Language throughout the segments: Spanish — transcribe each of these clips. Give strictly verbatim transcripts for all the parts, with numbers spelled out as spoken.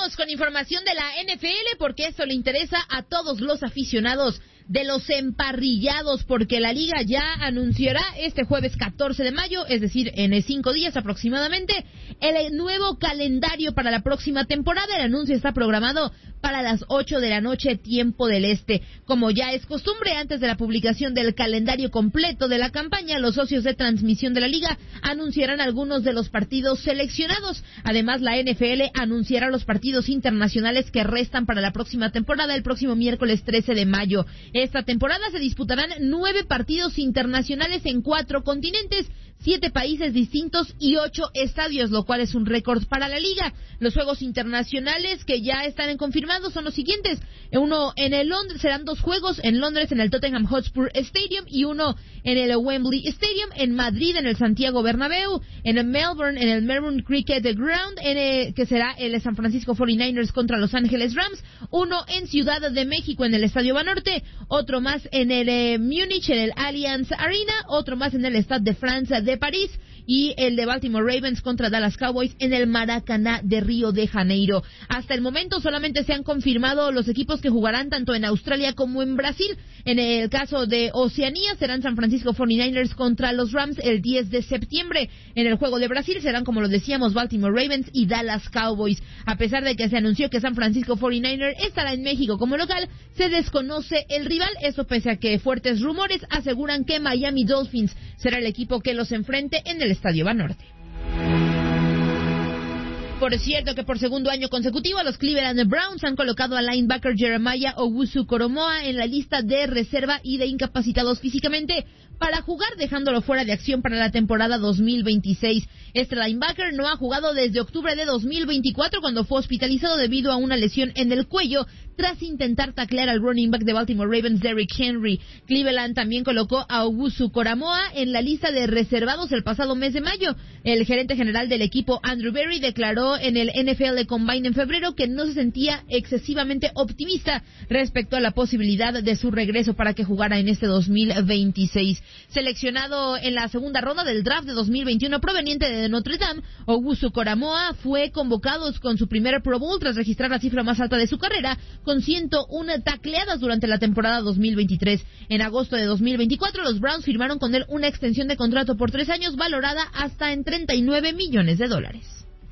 Vamos con información de la N F L porque esto le interesa a todos los aficionados de los emparrillados, porque la liga ya anunciará este jueves catorce de mayo, es decir, en cinco días aproximadamente, el nuevo calendario para la próxima temporada. El anuncio está programado para las ocho de la noche, tiempo del este. Como ya es costumbre, antes de la publicación del calendario completo de la campaña, los socios de transmisión de la liga anunciarán algunos de los partidos seleccionados. Además, la N F L anunciará los partidos internacionales que restan para la próxima temporada el próximo miércoles trece de mayo. Esta temporada se disputarán nueve partidos internacionales en cuatro continentes, siete países distintos y ocho estadios, lo cual es un récord para la liga. Los juegos internacionales que ya están confirmados son los siguientes: uno en el Londres, serán dos juegos en Londres en el Tottenham Hotspur Stadium y uno en el Wembley Stadium, en Madrid en el Santiago Bernabéu, en el Melbourne en el Melbourne Cricket Ground, en el, que será el San Francisco cuarenta y nueve ers contra Los Ángeles Rams, uno en Ciudad de México en el Estadio Banorte, otro más en el eh, Múnich en el Allianz Arena, otro más en el Stade de France de París y el de Baltimore Ravens contra Dallas Cowboys en el Maracaná de Río de Janeiro. Hasta el momento solamente se han confirmado los equipos que jugarán tanto en Australia como en Brasil. En el caso de Oceanía serán San Francisco cuarenta y nueve ers contra los Rams el diez de septiembre. En el juego de Brasil serán, como lo decíamos, Baltimore Ravens y Dallas Cowboys. A pesar de que se anunció que San Francisco cuarenta y nueve ers estará en México como local, se desconoce el rival. Eso pese a que fuertes rumores aseguran que Miami Dolphins será el equipo que los enfrente en el Estadio Banorte. Por cierto que por segundo año consecutivo los Cleveland Browns han colocado al linebacker Jeremiah Owusu-Koramoah en la lista de reserva y de incapacitados físicamente para jugar, dejándolo fuera de acción para la temporada dos mil veintiséis. Este linebacker no ha jugado desde octubre de dos mil veinticuatro, cuando fue hospitalizado debido a una lesión en el cuello tras intentar taclear al running back de Baltimore Ravens, Derrick Henry. Cleveland también colocó a Owusu-Koramoah en la lista de reservados el pasado mes de mayo. El gerente general del equipo, Andrew Berry, declaró en el N F L Combine en febrero que no se sentía excesivamente optimista respecto a la posibilidad de su regreso para que jugara en este dos mil veintiséis. Seleccionado en la segunda ronda del draft de dos mil veintiuno proveniente de Notre Dame, Owusu-Koramoah fue convocado con su primer Pro Bowl tras registrar la cifra más alta de su carrera, con ciento uno tacleadas durante la temporada dos mil veintitrés. En agosto de dos mil veinticuatro, los Browns firmaron con él una extensión de contrato por tres años valorada hasta en treinta y nueve millones de dólares.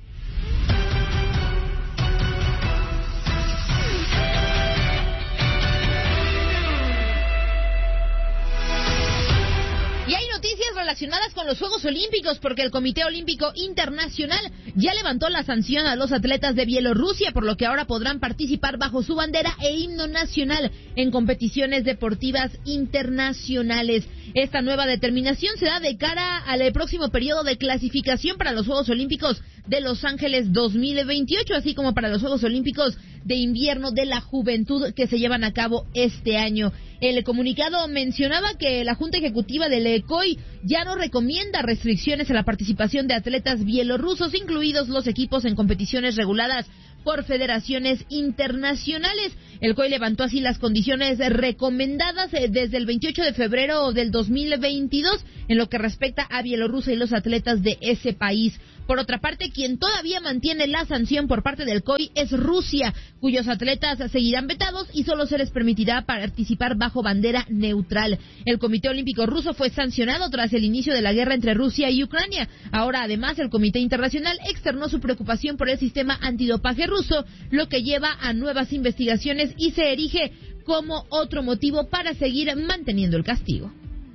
Y hay noticias relacionadas con los Juegos Olímpicos, porque el Comité Olímpico Internacional ya levantó la sanción a los atletas de Bielorrusia, por lo que ahora podrán participar bajo su bandera e himno nacional en competiciones deportivas internacionales. Esta nueva determinación se da de cara al próximo periodo de clasificación para los Juegos Olímpicos de Los Ángeles dos mil veintiocho, así como para los Juegos Olímpicos de Invierno de la Juventud que se llevan a cabo este año. El comunicado mencionaba que la Junta Ejecutiva del E C O I ya no recomienda restricciones a la participación de atletas bielorrusos, incluidos los equipos en competiciones reguladas por federaciones internacionales. El C O I levantó así las condiciones recomendadas desde el veintiocho de febrero del dos mil veintidós en lo que respecta a Bielorrusia y los atletas de ese país. Por otra parte, quien todavía mantiene la sanción por parte del C O I es Rusia, cuyos atletas seguirán vetados y solo se les permitirá participar bajo bandera neutral. El Comité Olímpico Ruso fue sancionado tras el inicio de la guerra entre Rusia y Ucrania. Ahora, además, el Comité Internacional externó su preocupación por el sistema antidopaje ruso, lo que lleva a nuevas investigaciones y se erige como otro motivo para seguir manteniendo el castigo.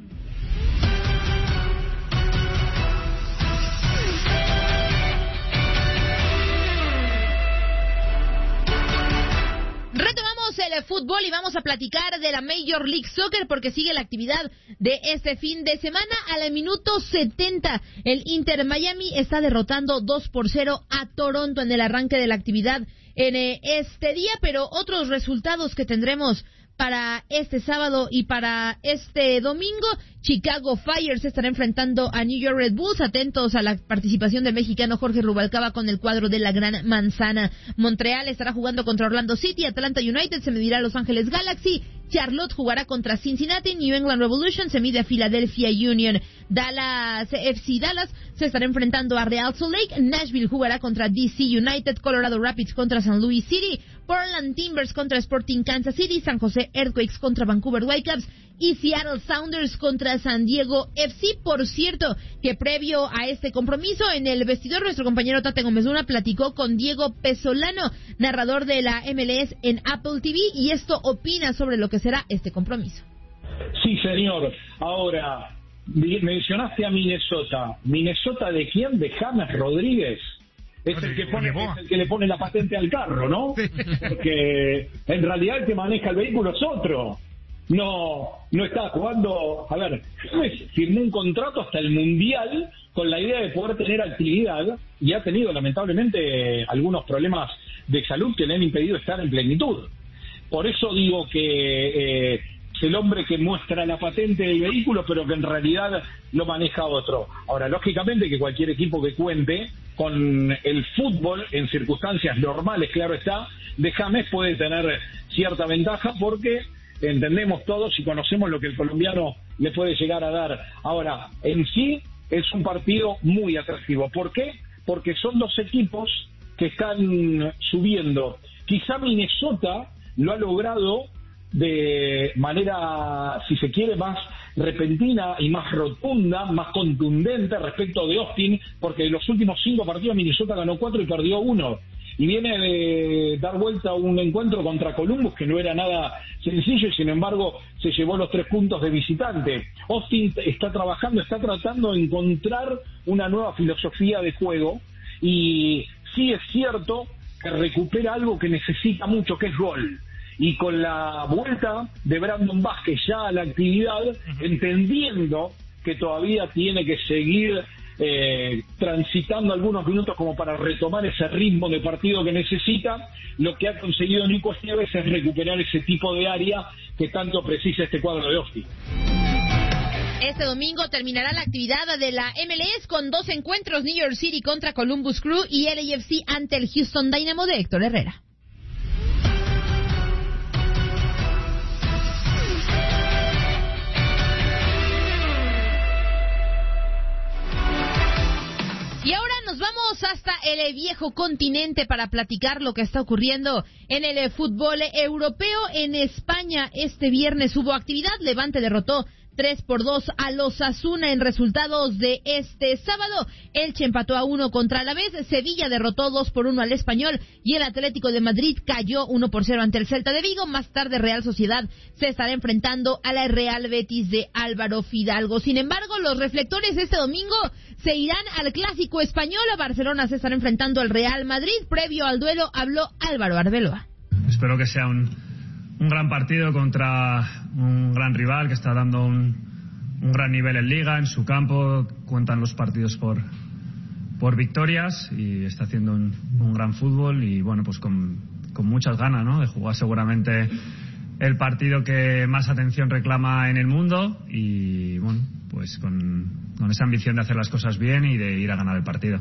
Retomamos el fútbol y vamos a platicar de la Major League Soccer porque sigue la actividad de este fin de semana. Al minuto setenta, el Inter Miami está derrotando dos por cero a Toronto en el arranque de la actividad en este día, pero otros resultados que tendremos para este sábado y para este domingo: Chicago Fire se estará enfrentando a New York Red Bulls. Atentos a la participación del mexicano Jorge Rubalcaba con el cuadro de la Gran Manzana. Montreal estará jugando contra Orlando City. Atlanta United se medirá a Los Ángeles Galaxy. Charlotte jugará contra Cincinnati. New England Revolution se mide a Philadelphia Union. Dallas F C Dallas se estará enfrentando a Real Salt Lake. Nashville jugará contra D C United. Colorado Rapids contra San Luis City. Portland Timbers contra Sporting Kansas City. San José Earthquakes contra Vancouver Whitecaps. Y Seattle Sounders contra San Diego F C. Por cierto, que previo a este compromiso, en el vestidor, nuestro compañero Tate Gómez Luna platicó con Diego Pesolano, narrador de la M L S en Apple T V, y esto opina sobre lo que será este compromiso. Sí, señor. Ahora, mencionaste a Minnesota. ¿Minnesota de quién? ¿De James Rodríguez? Es el, que pone, es el que le pone la patente al carro, ¿no? Porque en realidad el que maneja el vehículo es otro. No, no está jugando. A ver, James firmó un contrato hasta el Mundial con la idea de poder tener actividad y ha tenido lamentablemente algunos problemas de salud que le han impedido estar en plenitud. Por eso digo que eh, es el hombre que muestra la patente del vehículo, pero que en realidad lo maneja otro. Ahora, lógicamente que cualquier equipo que cuente con el fútbol en circunstancias normales, claro está, de James puede tener cierta ventaja porque entendemos todos y conocemos lo que el colombiano le puede llegar a dar. Ahora, en sí es un partido muy atractivo. ¿Por qué? Porque son dos equipos que están subiendo. Quizá Minnesota lo ha logrado de manera, si se quiere, más repentina y más rotunda, más contundente respecto de Austin, porque en los últimos cinco partidos Minnesota ganó cuatro y perdió uno. Y viene de dar vuelta a un encuentro contra Columbus que no era nada sencillo y sin embargo se llevó los tres puntos de visitante. Austin está trabajando, está tratando de encontrar una nueva filosofía de juego y sí es cierto que recupera algo que necesita mucho, que es gol. Y con la vuelta de Brandon Vázquez ya a la actividad, entendiendo que todavía tiene que seguir eh, transitando algunos minutos como para retomar ese ritmo de partido que necesita, lo que ha conseguido Nico Esteves es recuperar ese tipo de área que tanto precisa este cuadro de Austin. Este domingo terminará la actividad de la M L S con dos encuentros: New York City contra Columbus Crew y L A F C ante el Houston Dynamo de Héctor Herrera. Y ahora nos vamos hasta el viejo continente para platicar lo que está ocurriendo en el fútbol europeo. En España este viernes hubo actividad. Levante derrotó tres por dos a los Osasuna en resultados de este sábado. Elche empató a uno contra Alavés. Sevilla derrotó dos por uno al Español y el Atlético de Madrid cayó uno por cero ante el Celta de Vigo. Más tarde Real Sociedad se estará enfrentando a la Real Betis de Álvaro Fidalgo. Sin embargo, los reflectores este domingo se irán al Clásico Español. A Barcelona se estará enfrentando al Real Madrid. Previo al duelo habló Álvaro Arbeloa. Espero que sea un Un gran partido contra un gran rival que está dando un, un gran nivel en Liga, en su campo. Cuentan los partidos por, por victorias y está haciendo un, un gran fútbol y bueno, pues con, con muchas ganas, ¿no?, de jugar seguramente el partido que más atención reclama en el mundo y bueno, pues con, con esa ambición de hacer las cosas bien y de ir a ganar el partido.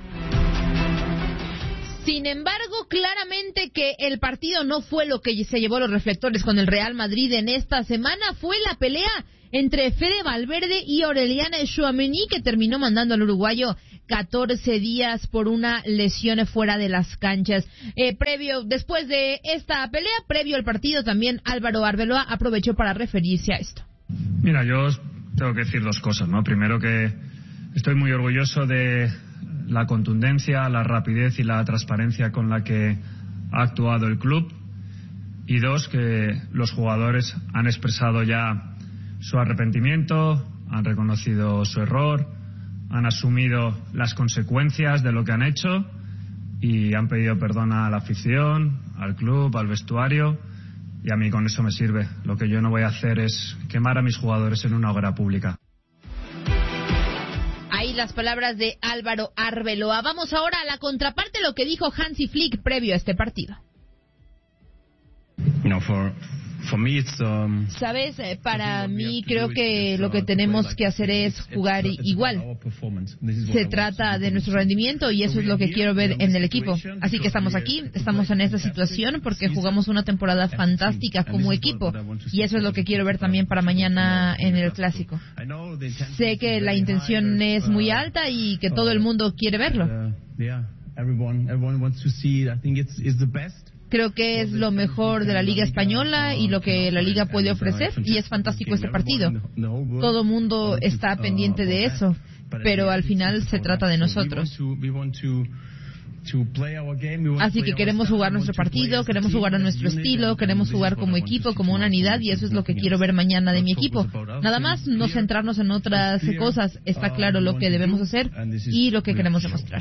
Sin embargo, claramente que el partido no fue lo que se llevó los reflectores con el Real Madrid en esta semana. Fue la pelea entre Fede Valverde y Aureliana Tchouaméni, que terminó mandando al uruguayo catorce días por una lesión fuera de las canchas. Eh, previo, después de esta pelea, previo al partido, también Álvaro Arbeloa aprovechó para referirse a esto. Mira, yo tengo que decir dos cosas, ¿no? Primero, que estoy muy orgulloso de la contundencia, la rapidez y la transparencia con la que ha actuado el club. Y dos, que los jugadores han expresado ya su arrepentimiento, han reconocido su error, han asumido las consecuencias de lo que han hecho y han pedido perdón a la afición, al club, al vestuario, y a mí con eso me sirve. Lo que yo no voy a hacer es quemar a mis jugadores en una hoguera pública. Ahí las palabras de Álvaro Arbeloa. Vamos ahora a la contraparte, lo que dijo Hansi Flick previo a este partido. You know, for Sabes, para mí creo que lo que tenemos que hacer es jugar igual. Se trata de nuestro rendimiento y eso es lo que quiero ver en el equipo. Así que estamos aquí, estamos en esta situación porque jugamos una temporada fantástica como equipo y eso es lo que quiero ver también para mañana en el Clásico. Sé que la intención es muy alta y que todo el mundo quiere verlo. Creo que es lo mejor de la Liga Española y lo que la Liga puede ofrecer y es fantástico este partido. Todo el mundo está pendiente de eso, pero al final se trata de nosotros. Así que queremos jugar nuestro partido, queremos jugar a nuestro estilo, queremos jugar como equipo, como una unidad y eso es lo que quiero ver mañana de mi equipo. Nada más, no centrarnos en otras cosas. Está claro lo que debemos hacer y lo que queremos demostrar.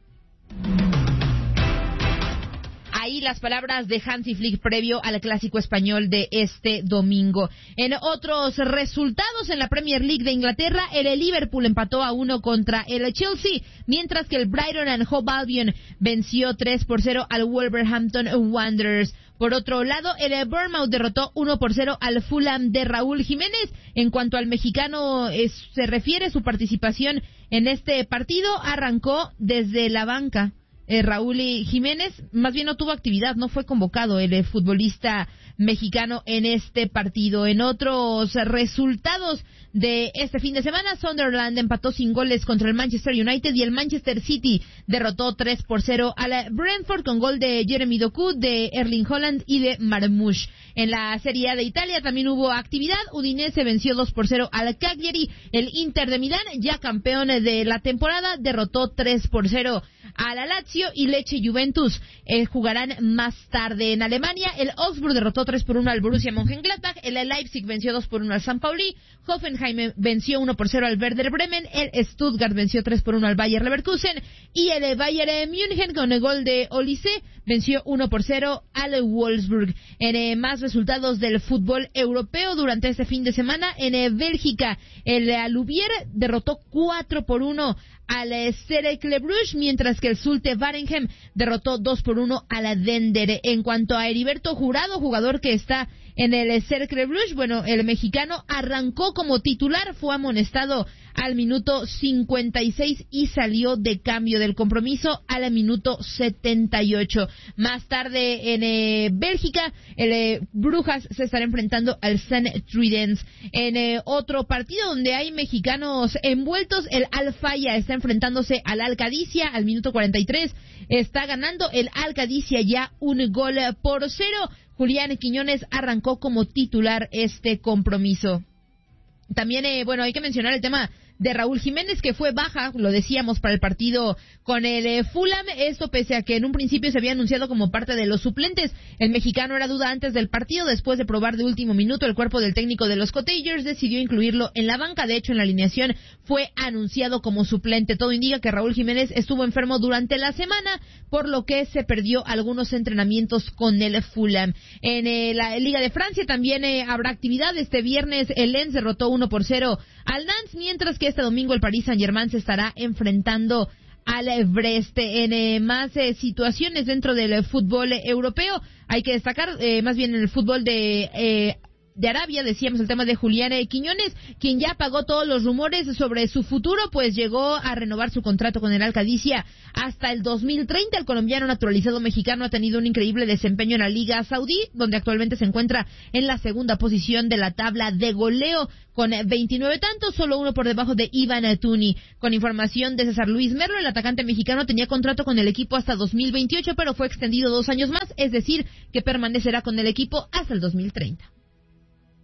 Ahí las palabras de Hansi Flick previo al Clásico Español de este domingo. En otros resultados en la Premier League de Inglaterra, el Liverpool empató a uno contra el Chelsea, mientras que el Brighton and Hove Albion venció tres por cero al Wolverhampton Wanderers. Por otro lado, el Bournemouth derrotó uno por cero al Fulham de Raúl Jiménez. En cuanto al mexicano es, se refiere, su participación en este partido arrancó desde la banca. Eh, Raúl Jiménez más bien no tuvo actividad, no fue convocado el eh, futbolista mexicano en este partido. En otros resultados de este fin de semana, Sunderland empató sin goles contra el Manchester United y el Manchester City derrotó tres por cero al Brentford con gol de Jeremy Doku, de Erling Haaland y de Marmoush. En la Serie A de Italia también hubo actividad. Udinese venció dos por cero al Cagliari. El Inter de Milán, ya campeón de la temporada, derrotó tres por cero a la Lazio y Lecce Juventus eh, jugarán más tarde. En Alemania, el Augsburg derrotó tres por uno al Borussia Mönchengladbach, el Leipzig venció dos por uno al San Pauli, Hoffenheim venció uno por cero al Werder Bremen, el Stuttgart venció tres por uno al Bayer Leverkusen y el Bayern München con el gol de Olise venció uno por cero al Wolfsburg. En eh, más resultados del fútbol europeo durante este fin de semana, en eh, Bélgica, el Alubier derrotó cuatro por uno al Cercle Bruges, mientras que el Zulte Waregem derrotó dos por uno a la Dender. En cuanto a Heriberto Jurado, jugador que está en el Cercle Bruges, bueno, el mexicano arrancó como titular, fue amonestado al minuto cincuenta y seis y salió de cambio del compromiso al minuto setenta y ocho. Más tarde en eh, Bélgica, el eh, Brujas se estará enfrentando al Saint Truidens. En eh, otro partido donde hay mexicanos envueltos, el Al-Faya está enfrentándose al Al-Qadisiyah al minuto cuarenta y tres. Está ganando el Al-Qadisiyah ya un gol por cero. Julián Quiñones arrancó como titular este compromiso. También, eh, bueno, hay que mencionar el tema de Raúl Jiménez, que fue baja, lo decíamos, para el partido con el eh, Fulham. Esto pese a que en un principio se había anunciado como parte de los suplentes. El mexicano era duda antes del partido. Después de probar de último minuto, el cuerpo del técnico de los Cottagers decidió incluirlo en la banca. De hecho, en la alineación fue anunciado como suplente. Todo indica que Raúl Jiménez estuvo enfermo durante la semana, por lo que se perdió algunos entrenamientos con el Fulham. En eh, la Liga de Francia también eh, habrá actividad. Este viernes el Lens derrotó uno por cero al Nantes, mientras que este domingo el Paris Saint-Germain se estará enfrentando al Brest. En eh, más eh, situaciones dentro del eh, fútbol eh, europeo, hay que destacar eh, más bien en el fútbol de eh, de Arabia, decíamos el tema de Julián Quiñones, quien ya pagó todos los rumores sobre su futuro, pues llegó a renovar su contrato con el Al-Qadisiyah hasta el dos mil treinta. El colombiano naturalizado mexicano ha tenido un increíble desempeño en la Liga Saudí, donde actualmente se encuentra en la segunda posición de la tabla de goleo con veintinueve tantos, solo uno por debajo de Ivan Tuni. Con información de César Luis Merlo, el atacante mexicano tenía contrato con el equipo hasta dos mil veintiocho, pero fue extendido dos años más, es decir, que permanecerá con el equipo hasta el dos mil treinta.